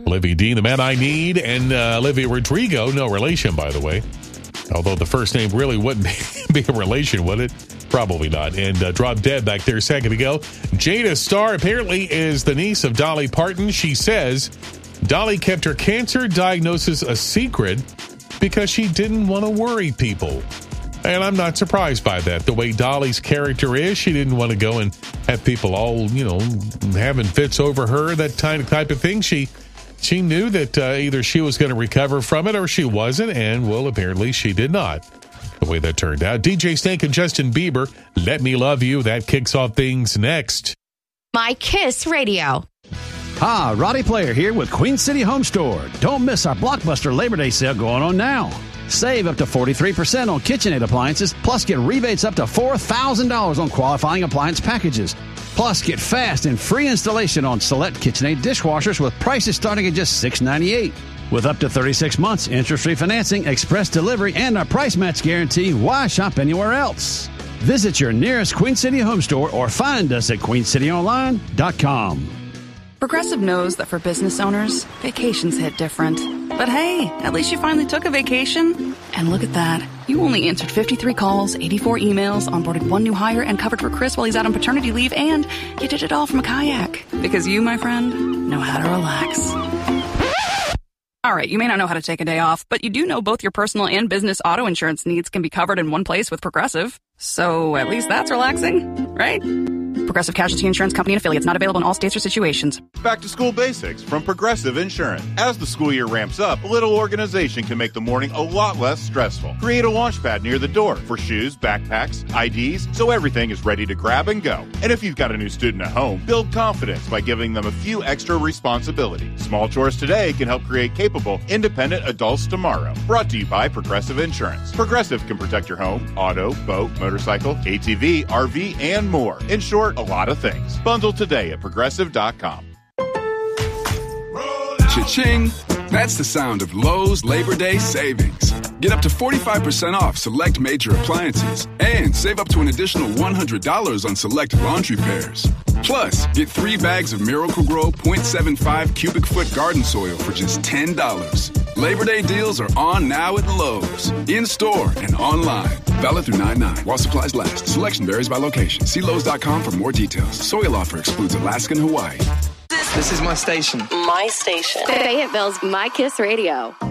Olivia Dean, The Man I Need, and Olivia Rodrigo, no relation, by the way. Although the first name really wouldn't be a relation, would it? Probably not. And Drop Dead back there a second ago. Jada Starr apparently is the niece of Dolly Parton. She says Dolly kept her cancer diagnosis a secret because she didn't want to worry people. And I'm not surprised by that. The way Dolly's character is, she didn't want to go and have people all, having fits over her, that type of thing. She knew that either she was going to recover from it or she wasn't, and, well, apparently she did not. The way that turned out. DJ Snake and Justin Bieber, Let Me Love You. That kicks off things next. My Kiss Radio. Hi, Roddy Player here with Queen City Home Store. Don't miss our Blockbuster Labor Day sale going on now. Save up to 43% on KitchenAid appliances, plus get rebates up to $4,000 on qualifying appliance packages. Plus, get fast and free installation on select KitchenAid dishwashers with prices starting at just $6.98. With up to 36 months, interest-free financing, express delivery, and a price match guarantee, why shop anywhere else? Visit your nearest Queen City Home Store or find us at queencityonline.com. Progressive knows that for business owners, vacations hit different. But hey, at least you finally took a vacation. And look at that. You only answered 53 calls, 84 emails, onboarded one new hire, and covered for Chris while he's out on paternity leave, and you did it all from a kayak. Because you, my friend, know how to relax. All right, you may not know how to take a day off, but you do know both your personal and business auto insurance needs can be covered in one place with Progressive. So at least that's relaxing, right? Progressive Casualty Insurance Company and affiliates, not available in all states or situations. Back to school basics from Progressive Insurance. As the school year ramps up, a little organization can make the morning a lot less stressful. Create a launch pad near the door for shoes, backpacks, IDs, so everything is ready to grab and go. And if you've got a new student at home, build confidence by giving them a few extra responsibilities. Small chores today can help create capable, independent adults tomorrow. Brought to you by Progressive Insurance. Progressive can protect your home, auto, boat, motorcycle, ATV, RV, and more. In short, a lot of things. Bundle today at Progressive.com. Cha-ching! That's the sound of Lowe's Labor Day savings. Get up to 45% off select major appliances and save up to an additional $100 on select laundry pairs. Plus, get 3 bags of Miracle-Gro 0.75 cubic foot garden soil for just $10. Labor Day deals are on now at Lowe's. In-store and online. Valid through 9/9 while supplies last. Selection varies by location. See Lowe's.com for more details. Soil offer excludes Alaska and Hawaii. This is my station. My station. Fayetteville's My Kiss Radio.